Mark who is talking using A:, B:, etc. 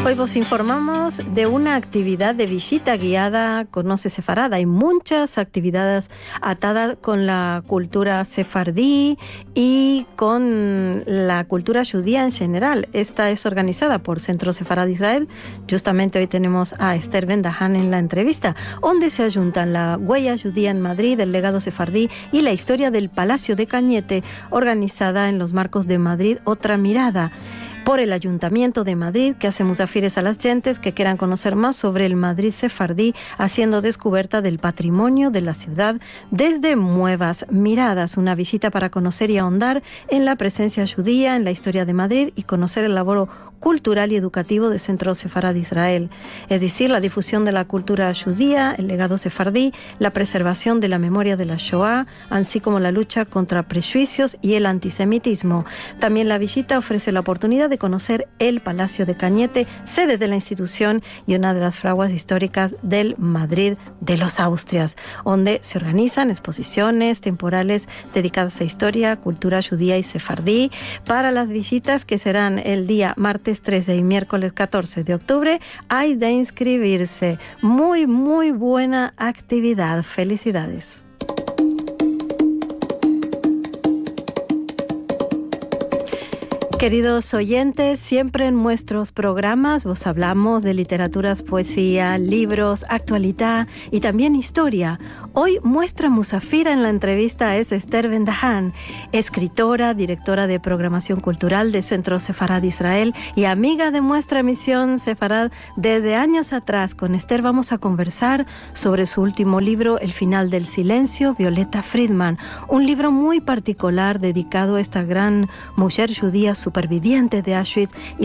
A: Hoy vos informamos de una actividad de visita guiada Conoce Sefarad. Hay muchas actividades atadas con la cultura sefardí y con la cultura judía en general. Esta es organizada por Centro Sefarad Israel. Justamente hoy tenemos a Esther Ben-Dahan en la entrevista, donde se ayuntan la huella judía en Madrid, el legado sefardí y la historia del Palacio de Cañete, organizada en los marcos de Madrid Otra Mirada, por el Ayuntamiento de Madrid, que hace musafires a las gentes que quieran conocer más sobre el Madrid sefardí, haciendo descubierta del patrimonio de la ciudad desde nuevas miradas. Una visita para conocer y ahondar en la presencia judía, en la historia de Madrid y conocer el labor cultural y educativo de Centro Sefarad Israel, es decir, la difusión de la cultura judía, el legado sefardí, la preservación de la memoria de la Shoah, así como la lucha contra prejuicios y el antisemitismo. También la visita ofrece la oportunidad de conocer el Palacio de Cañete, sede de la institución y una de las fraguas históricas del Madrid de los Austrias, donde se organizan exposiciones temporales dedicadas a historia, cultura judía y sefardí. Para las visitas, que serán el día martes 13 y miércoles 14 de octubre, hay de inscribirse. Muy buena actividad. Felicidades. Queridos oyentes, siempre en nuestros programas vos hablamos de literaturas, poesía, libros, actualidad y también historia. Hoy muestra musafira en la entrevista es Esther Ben-Dahan, escritora, directora de programación cultural de Centro Sefarad Israel y amiga de nuestra misión Sefarad desde años atrás. Con Esther vamos a conversar sobre su último libro, El final del silencio, Violeta Friedman, un libro muy particular dedicado a esta gran mujer judía superviviente de Auschwitz y